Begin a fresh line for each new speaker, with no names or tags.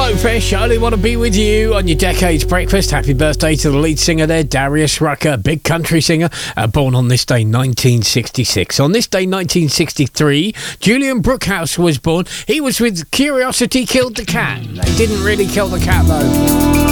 Blowfish, I only want to be with you on your Decades Breakfast. Happy birthday to the lead singer there, Darius Rucker, big country singer, born on this day 1966. On this day 1963, Julian Brookhouse was born. He was with Curiosity Killed the Cat. They didn't really kill the cat though.